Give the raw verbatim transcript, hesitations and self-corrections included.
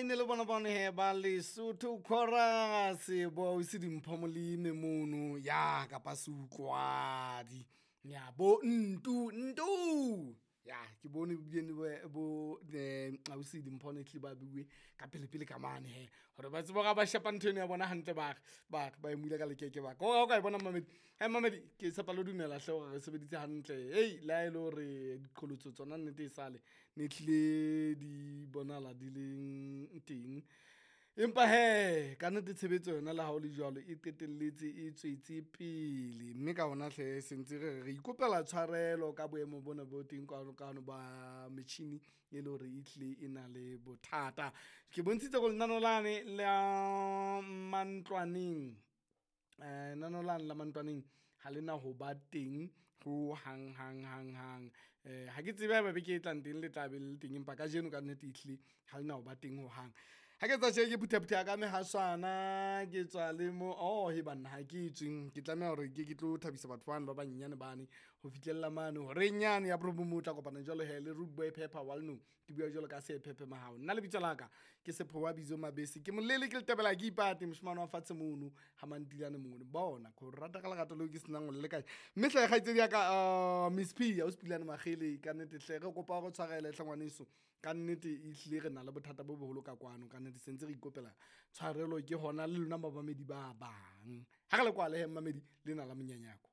ine le bona bone he ba Lesotho chorus bo se dimpho molime mono ya ka pa sukwadi ya bo ntu ntu ya ke bone bjene bo eh a se dimpho ne tliba bue ka pele pele ka mane he hore ba tsebo ga ba shapa nthone ya bona hantle ba ba ba emule ka lekeke ba go ga bona mamedi he mamedi ke sa palo dumela hle gore re sebeditse hantle hey la ile hore dikolotso tsona nnete sale ne tlile di bonala di leng teng empa he ka nnete tshebetso yona la ha o le jwalo e qetelletse e tswetse pele mme ka hona hle sentse re re ikopela tshwarelo ka boemo bona bo teng ka ka ba metšhini e le hore e tlile e na le bothata ke bontshitse go nna nolane la mantlwaneng eh nanolane la mantlwaneng ha lena ho ba teng ho hang hang hang hang eh ha ke tsebe ba be ke tlang teng le tabe le teng empa ka jeno ka nnete itlile ha lena ho ba teng ho hang ha ke tsa ke phuthaphutha ka me ha swana ke tswa le mo oh he banna ha ke tsweng ke tlamela hore ke ke tlo thabisa batho bana ba bannyane bane ho fitlella mane hore nyane ya probo motla kopana jalo he le root boy pepper walno ke bua jalo ka se pepe mahao nna le bitsa laka ke sepho wa bizo mabese ke molele ke le tebela ke ipate moshmane wa fatshe mono ha mantilane mono bona go rata ka legato le ke senang le kae mme hle ga itse ya ka Miss P ya o spilane magele ka nnete hle re kopa go tshwarela hlangwaneso ka nnete e hlile re na le bothata bo boholo ka kwano ka nnete sentse re ikopela tshwarelo ke hona le lona babamedi ba bang ha re le kwa le mamedi le na la monyanyako